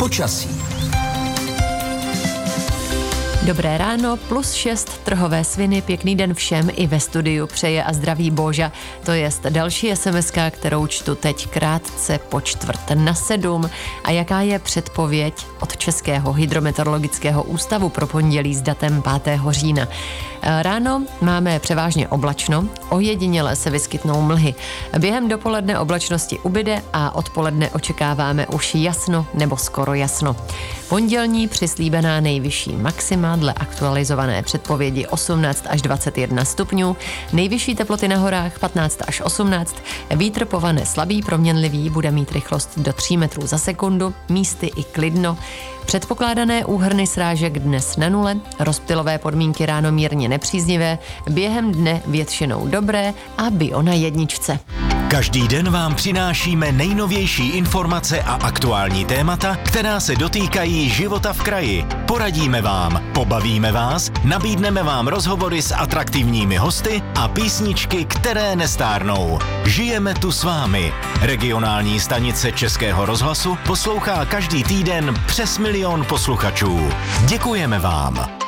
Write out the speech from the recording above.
Počasí. Dobré ráno, +6 trhové sviny, pěkný den všem i ve studiu přeje a zdraví Boža. To jest další SMS-ka, kterou čtu teď krátce po 6:45. A jaká je předpověď od Českého hydrometeorologického ústavu pro pondělí s datem 5. října? Ráno máme převážně oblačno, ojediněle se vyskytnou mlhy. Během dopoledne oblačnosti ubyde a odpoledne očekáváme už jasno nebo skoro jasno. Pondělní přislíbená nejvyšší maxima dle aktualizované předpovědi 18 až 21 stupňů, nejvyšší teploty na horách 15 až 18, vítr povane slabý proměnlivý, bude mít rychlost do 3 metrů za sekundu, místy i klidno. Předpokládané úhrny srážek dnes na nule, rozptylové podmínky ráno mírně nepříznivé, během dne většinou dobré a bio na jedničce. Každý den vám přinášíme nejnovější informace a aktuální témata, která se dotýkají života v kraji. Poradíme vám, pobavíme vás, nabídneme vám rozhovory s atraktivními hosty a písničky, které nestárnou. Žijeme tu s vámi. Regionální stanice Českého rozhlasu poslouchá každý týden přes 1 milion posluchačů. Děkujeme vám.